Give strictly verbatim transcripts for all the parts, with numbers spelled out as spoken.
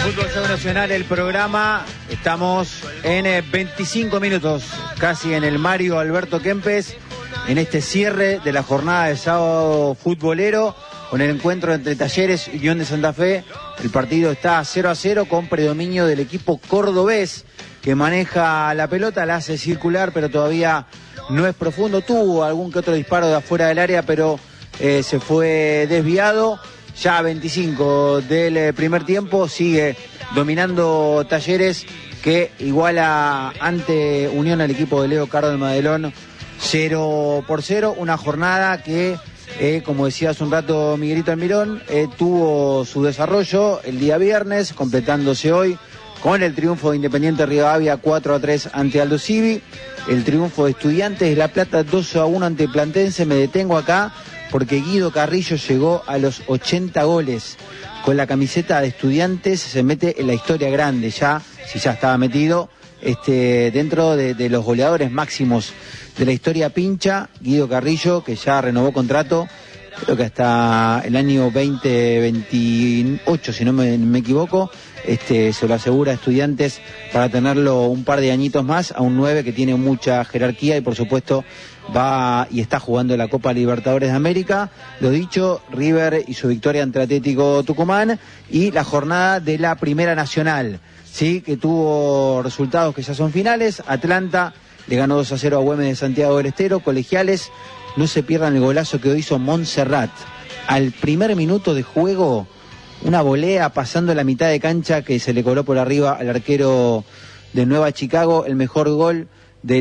Fútbol Show Nacional, el programa. Estamos en eh, veinticinco minutos, casi en el Mario Alberto Kempes, en este cierre de la jornada de sábado futbolero, con el encuentro entre Talleres y Unión de Santa Fe. El partido está cero a cero con predominio del equipo cordobés, que maneja la pelota, la hace circular, pero todavía no es profundo. Tuvo algún que otro disparo de afuera del área, pero eh, se fue desviado. Ya veinticinco del primer tiempo, sigue dominando Talleres, que iguala ante Unión al equipo de Leo Cardo del Madelón cero por cero. Una jornada que, eh, como decía hace un rato Miguelito Almirón, eh, tuvo su desarrollo el día viernes, completándose hoy con el triunfo de Independiente Rivadavia cuatro a tres ante Aldo Civi, el triunfo de Estudiantes de La Plata dos a uno ante Platense. Me detengo acá porque Guido Carrillo llegó a los ochenta goles con la camiseta de Estudiantes, se mete en la historia grande ya, si ya estaba metido, este, dentro de, de los goleadores máximos de la historia pincha. Guido Carrillo, que ya renovó contrato, creo que hasta el año veinte veintiocho, si no me, me equivoco, este, se lo asegura a Estudiantes para tenerlo un par de añitos más, a un nueve que tiene mucha jerarquía y por supuesto va y está jugando la Copa Libertadores de América. Lo dicho, River y su victoria ante Atlético Tucumán, y la jornada de la Primera Nacional, sí, que tuvo resultados que ya son finales. Atlanta le ganó dos a cero a Güemes de Santiago del Estero. Colegiales, no se pierdan el golazo que hizo Montserrat al primer minuto de juego, una volea pasando la mitad de cancha que se le cobró por arriba al arquero de Nueva Chicago. El mejor gol de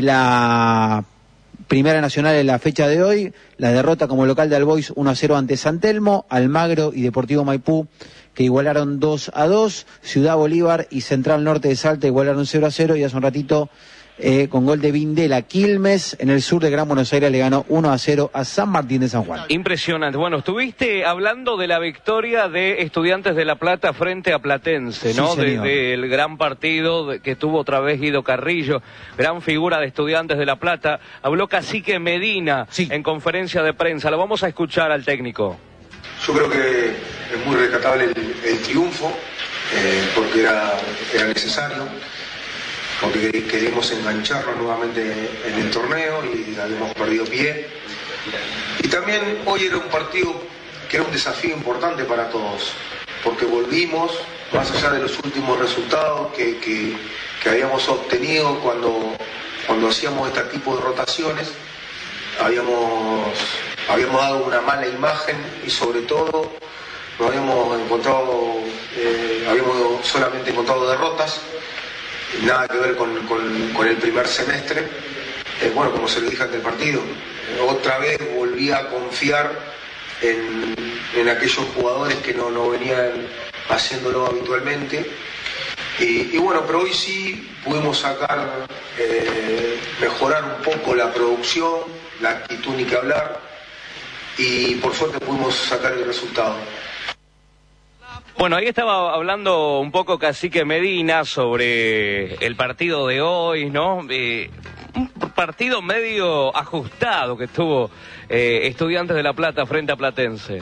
la Primera Nacional en la fecha de hoy. La derrota como local de Albois uno a cero ante San Telmo. Almagro y Deportivo Maipú, que igualaron dos a dos. Ciudad Bolívar y Central Norte de Salta igualaron cero a cero. Y hace un ratito, Eh, con gol de Vindela, Quilmes, en el sur de Gran Buenos Aires, le ganó uno a cero a San Martín de San Juan. Impresionante. Bueno, estuviste hablando de la victoria de Estudiantes de La Plata frente a Platense, ¿no? Sí, Del de, de gran partido de, que tuvo otra vez Guido Carrillo, gran figura de Estudiantes de La Plata. Habló Cacique Medina, sí, en conferencia de prensa. Lo vamos a escuchar al técnico. Yo creo que es muy rescatable el, el triunfo, eh, porque era, era necesario, porque queremos engancharnos nuevamente en el torneo y habíamos perdido pie. Y también hoy era un partido que era un desafío importante para todos, porque volvimos, más allá de los últimos resultados que, que, que habíamos obtenido cuando, cuando hacíamos este tipo de rotaciones, habíamos, habíamos dado una mala imagen y sobre todo no habíamos encontrado, eh, habíamos solamente encontrado derrotas. Nada que ver con, con, con el primer semestre. Eh, bueno, como se lo dije ante el partido, eh, otra vez volví a confiar en, en aquellos jugadores que no, no venían haciéndolo habitualmente. Y, y bueno, pero hoy sí pudimos sacar, eh, mejorar un poco la producción, la actitud ni que hablar, y por suerte pudimos sacar el resultado. Bueno, ahí estaba hablando un poco Cacique Medina sobre el partido de hoy, ¿no? Eh, un partido medio ajustado que tuvo eh, Estudiantes de La Plata frente a Platense.